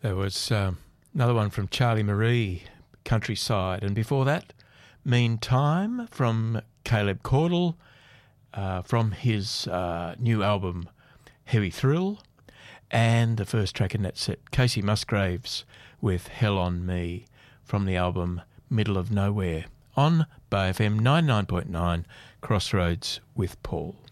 There was another one from Charlie Marie, Countryside. And before that, Meantime from Caleb Caudle, from his new album, Heavy Thrill. And the first track in that set, Casey Musgraves with Hell on Me from the album Middle of Nowhere on Bay FM 99.9 Crossroads with Paul.